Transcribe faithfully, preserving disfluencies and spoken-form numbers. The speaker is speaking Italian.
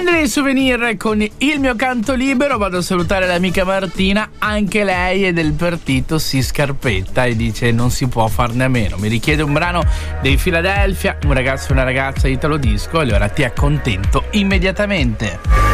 Grandi Souvenir con il mio canto libero. Vado a salutare l'amica Martina, anche lei è del partito Si Scarpetta e dice non si può farne a meno. Mi richiede un brano dei Philadelphia, un ragazzo e una ragazza italo disco, allora ti accontento immediatamente.